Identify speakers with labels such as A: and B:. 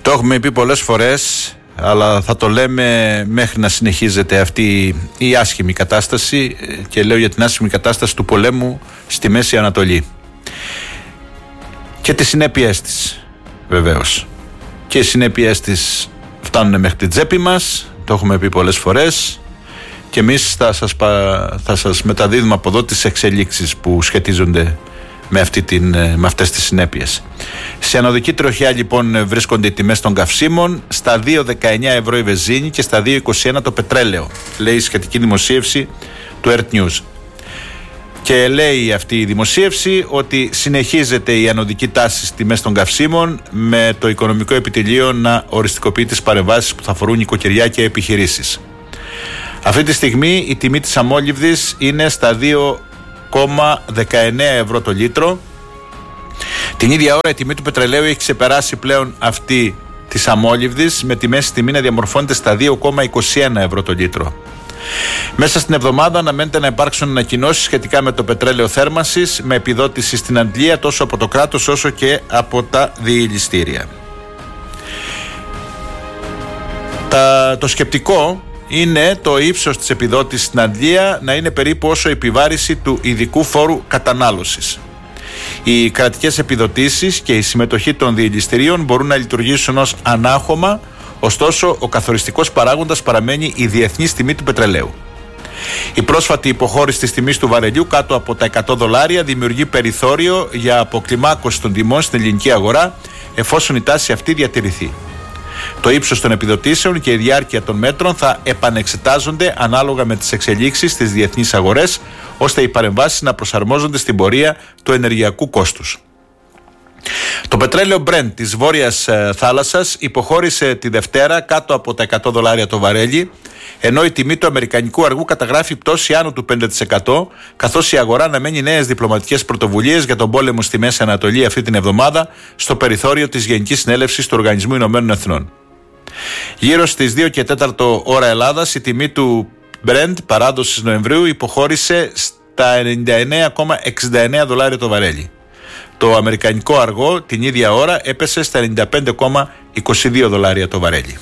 A: Το έχουμε πει πολλές φορές, αλλά θα το λέμε μέχρι να συνεχίζεται αυτή η άσχημη κατάσταση, και λέω για την άσχημη κατάσταση του πολέμου στη Μέση Ανατολή και τις συνέπειές της, βεβαίως. Και οι συνέπειές της φτάνουν μέχρι την τσέπη μας, το έχουμε πει πολλές φορές, και εμείς θα σας μεταδίδουμε από εδώ τις εξελίξεις που σχετίζονται με αυτές τις συνέπειες. Σε ανωδική τροχιά λοιπόν βρίσκονται οι τιμές των καυσίμων, στα 2,19 ευρώ η βενζίνη και στα 2,21 το πετρέλαιο, λέει η σχετική δημοσίευση του Earth News. Και λέει αυτή η δημοσίευση ότι συνεχίζεται η ανωδική τάση στις τιμές των καυσίμων, με το Οικονομικό Επιτελείο να οριστικοποιεί τις παρεμβάσεις που θα αφορούν νοικοκυριά και επιχειρήσεις. Αυτή τη στιγμή η τιμή της αμόλυβδης είναι στα 2,19 ευρώ το λίτρο. Την ίδια ώρα η τιμή του πετρελαίου έχει ξεπεράσει πλέον αυτή της αμόλυβδης, με τη μέση τιμή να διαμορφώνεται στα 2,21 ευρώ το λίτρο. Μέσα στην εβδομάδα αναμένεται να υπάρξουν ανακοινώσεις σχετικά με το πετρέλαιο θέρμανσης, με επιδότηση στην Αγγλία τόσο από το κράτος όσο και από τα διελιστήρια. Το σκεπτικό είναι το ύψος της επιδότησης στην Αγγλία να είναι περίπου όσο η επιβάρηση του ειδικού φόρου κατανάλωσης. Οι κρατικές επιδοτήσεις και η συμμετοχή των διελιστηρίων μπορούν να λειτουργήσουν ως ανάχωμα, ωστόσο ο καθοριστικός παράγοντας παραμένει η διεθνής τιμή του πετρελαίου. Η πρόσφατη υποχώρηση της τιμής του βαρελιού κάτω από τα $100 δημιουργεί περιθώριο για αποκλιμάκωση των τιμών στην ελληνική αγορά, εφόσον η τάση αυτή διατηρηθεί. Το ύψος των επιδοτήσεων και η διάρκεια των μέτρων θα επανεξετάζονται ανάλογα με τις εξελίξεις στις διεθνείς αγορές, ώστε οι παρεμβάσεις να προσαρμόζονται στην πορεία του ενεργειακού κόστους. Το πετρέλαιο Brent της Βόρειας Θάλασσας υποχώρησε τη Δευτέρα κάτω από τα $100 το βαρέλι, ενώ η τιμή του αμερικανικού αργού καταγράφει πτώση άνω του 5%, καθώς η αγορά αναμένει νέες διπλωματικές πρωτοβουλίες για τον πόλεμο στη Μέση Ανατολή αυτή την εβδομάδα, στο περιθώριο της Γενικής Συνέλευσης του Οργανισμού Ηνωμένων Εθνών. Γύρω στις 2 και 4 ώρα Ελλάδας, η τιμή του Brent παράδοσης Νοεμβρίου υποχώρησε στα $99,69 το βαρέλι. Το αμερικανικό αργό την ίδια ώρα έπεσε στα $95,22 το βαρέλι.